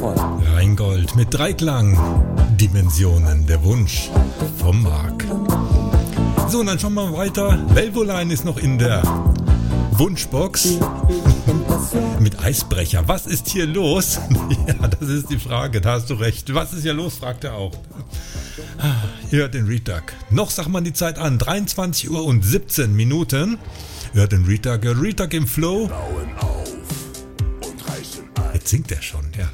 Rheingold mit Dreiklang. Dimensionen, der Wunsch vom Marc. So, und dann schauen wir weiter. Velvoline ist noch in der Wunschbox mit Eisbrecher. Was ist hier los? Ja, das ist die Frage, da hast du recht. Was ist hier los, fragt er auch. Ihr hört den Reduck. Noch sagt man die Zeit an, 23 Uhr und 17 Minuten. Ihr hört den Reduck im Flow. Jetzt singt er schon, ja.